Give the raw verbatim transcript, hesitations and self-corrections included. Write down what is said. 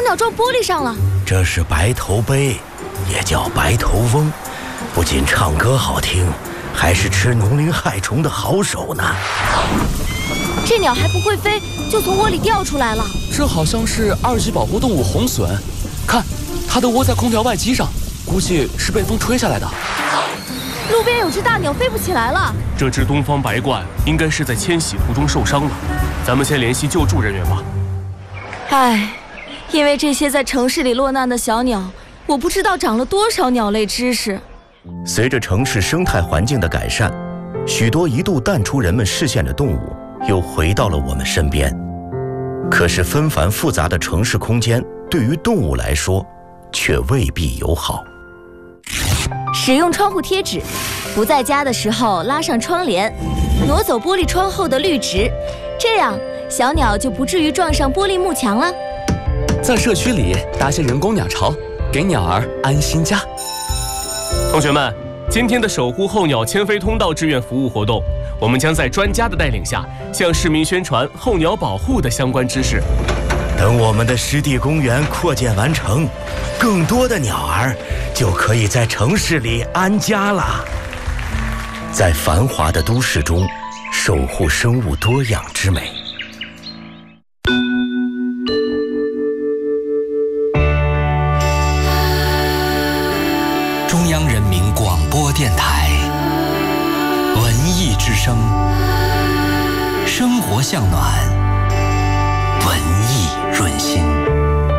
鸟撞玻璃上了。 这是白头鹎，也叫白头翁，不仅唱歌好听，还是吃农灵害虫的好手呢。 这鸟还不会飞，就从窝里掉出来了。 这好像是二级保护动物红隼，看，它都窝在空调外机上，估计是被风吹下来的。 路边有只大鸟飞不起来了。 这只东方白鹳应该是在迁徙途中受伤了，咱们先联系救助人员吧。 唉，因为这些在城市里落难的小鸟，我不知道长了多少鸟类知识。 随着城市生态环境的改善，许多一度淡出人们视线的动物又回到了我们身边。可是纷繁复杂的城市空间对于动物来说却未必友好。 使用窗户贴纸，不在家的时候拉上窗帘，挪走玻璃窗后的绿植，这样小鸟就不至于撞上玻璃幕墙了。 在社区里搭些人工鸟巢，给鸟儿安心家。 同学们，今天的守护候鸟迁飞通道志愿服务活动，我们将在专家的带领下，向市民宣传候鸟保护的相关知识。 等我们的湿地公园扩建完成，更多的鸟儿就可以在城市里安家了。在繁华的都市中，守护生物多样之美。 中央人民广播电台文艺之声，生活向暖，文艺润心。